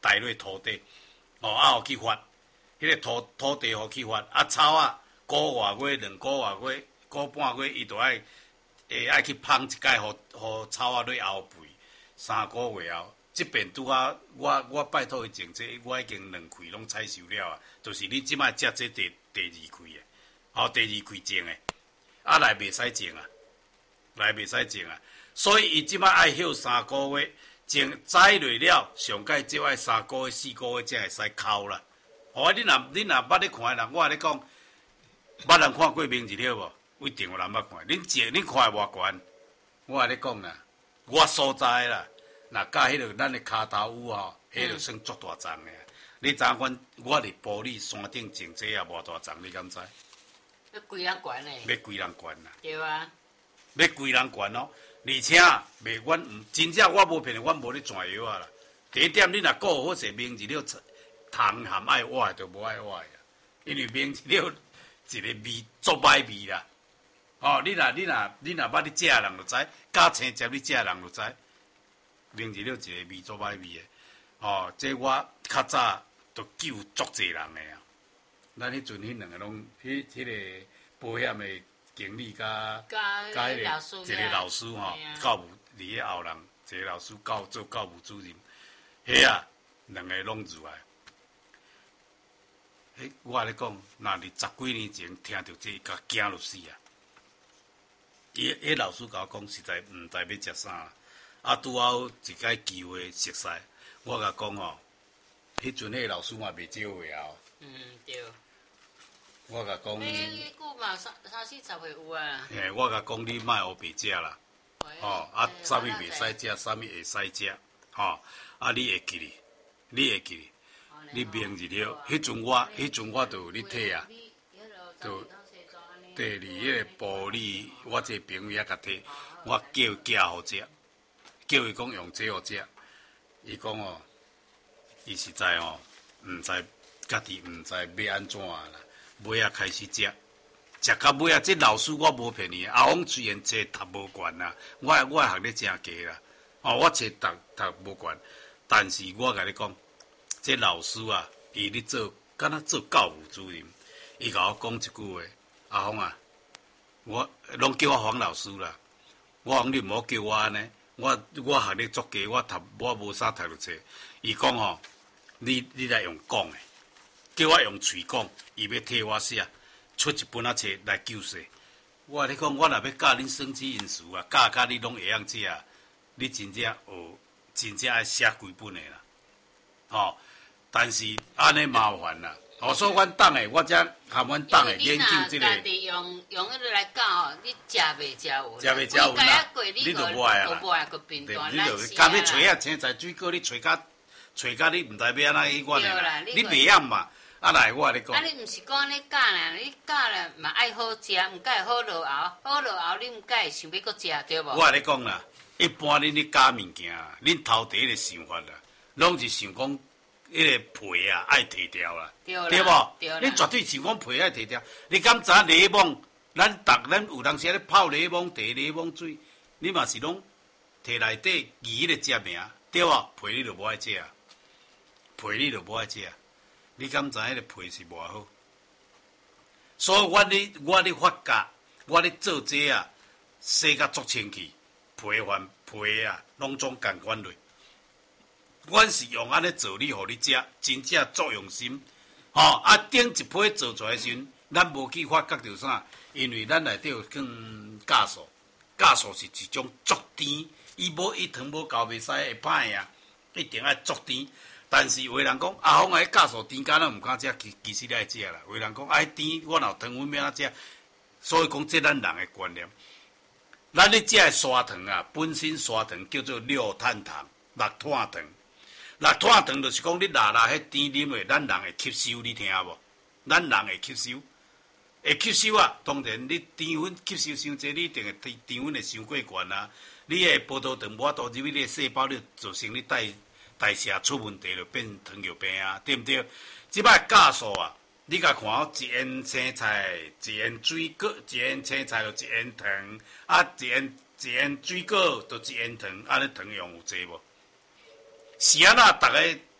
带落土地，互去发，迄个土地互去发，草啊，个外月、2个月、个半月，伊就爱去芳一届，互草啊落后肥，3个月后，即边拄啊，我拜托伊种这，我已经2开拢采收了啊，就是你即摆食这第2开的，第2开种的，来袂使种啊，来袂使种啊，所以伊即摆爱休3个月。栽落了，上盖只爱3个月、4个月才会使扣啦。你若捌咧看人，我咧讲，捌人看过明日了无？一定有人捌看。恁看偌悬？我咧讲啦，我所在啦，若甲迄个咱的骹头屋迄个算足大丛的。你知影我伫埔里山顶种这啊，偌大丛，你敢知？ 要规人悬诶。 要规人悬啦。 对啊。 要规人悬哦。而且袂，阮真正我无骗你，阮无咧传药啊啦。第一点，你若顾好势明日了，虫含爱活就无爱活啊。因为明日了一个味足歹味啦。你若捌你食人就知，加青汁你食人就知。明日了一个味足歹味的。这我较早都救足济人的啊。咱迄阵迄2个拢，迄个保险的。经理甲一个老师教务伫咧后人，一个老师做教务主任，迄啊2个拢入来。我咧讲，若是10几年前听到这，甲惊落死啊！迄老师甲我讲，实在毋知要食啥。拄好一个机会熟悉，我甲讲迄阵迄个老师嘛袂少话啊。 对。 我甲讲， 你久嘛30-40岁有啊。 我甲讲，你莫学白食啦。啥物袂使食，啥物会使食。你会记哩，你明日了，迄阵我就有咧摕啊，就第2迄个玻璃，我这朋友也甲摕，我叫伊寄互食，叫伊讲用这互食。伊讲伊实在毋知家己毋知要安怎啦。尾啊开始食到尾啊，这老师我无骗你，阿翁虽然册读无悬啦，我学历真低啦，我册读无悬，但是我甲你讲，这老师啊，伊咧做，敢若做教务主任，伊甲我讲一句话，阿峰啊，我拢叫我黄老师啦，我讲你毋好叫我安尼，我学历足低，我无啥读着册，伊讲你来用讲的。叫我用嘴讲，伊要替我写出一本册来救世。我咧讲，我若要教恁生机因数啊，教你拢会晓写啊，你真正爱写几本的啦。但是安尼麻烦啦。所以阮党的，我才含阮党的研究这个。 家己用迄个来教你食袂食有。 食袂食有啦，你就无爱啦。 你就干要找啊青菜水果，你找甲你毋知要安怎去我的啦，你袂晓嘛。来，我咧讲。 你毋是讲你教啦，你教啦嘛爱好食，毋该好落后，好落后你毋该想要搁食，对无？ 我咧讲啦，一般恁咧教物件，恁头第一个想法啦，拢是想讲迄个皮啊爱摕掉啦，对无？恁绝对想讲皮爱摕掉。你敢知影柠檬？咱有当时咧泡柠檬茶、柠檬水，你嘛是拢摕内底鱼咧食命，对无？皮你就无爱食啊，皮你就无爱食。你敢知迄个皮是偌好？所以我咧发觉，我咧做这啊，洗甲足清气，皮啊，拢总共款落。阮是用安尼做你，互你食，真正足用心。顶一批做出来时阵，咱无去发觉着啥，因为咱内底有放酵素，酵素是一种足甜，伊糖无够袂使会歹啊，一定爱足甜。但是有的人讲阿峰啊，迄酵素甜干咱毋敢食，其实你爱食啦。有的人讲甜，我若有糖分要安怎食？所以讲这咱人的观念。咱咧食的砂糖啊，本身砂糖叫做六碳糖、六碳糖。六碳糖就是讲你拉迄甜啉的，咱人会吸收，你听无？咱人会吸收啊！当然你甜分吸收伤济，你一定会甜分会伤过悬啊。你的葡萄糖无法度入去你的细胞里，造成你代谢出问题，就变糖尿病啊，对毋对？即摆酵素啊，你甲看一圆青菜，一圆水果，一圆青菜就一圆糖，一圆水果就一圆糖，安尼糖用有济无？是啊，那逐个